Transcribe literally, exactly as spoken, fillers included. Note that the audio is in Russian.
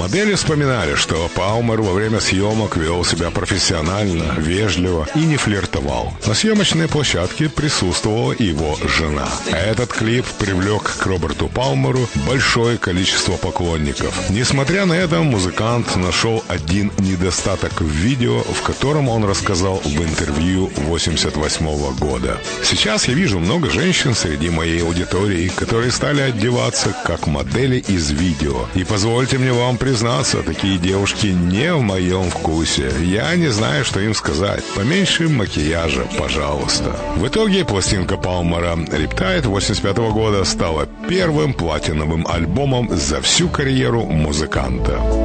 Модели вспоминали, что Палмер во время съемок вел себя профессионально, вежливо и не флиртовал. На съемочной площадке присутствовала его жена. Этот клип привлек к Роберту Палмеру большое количество поклонников. Несмотря на это, музыкант нашел один недостаток в видео, в котором он рассказал в интервью восемьдесят восьмого года. «Сейчас я вижу много женщин среди моей аудитории, которые стали одеваться как модели из видео. И позвольте мне вам признаться, такие девушки не в моем вкусе. Я не знаю, что им сказать. Поменьше макияжа, пожалуйста». В итоге пластинка Палмера «Riptide» восемьдесят пятого года стала первым платиновым альбомом за всю карьеру музыканта.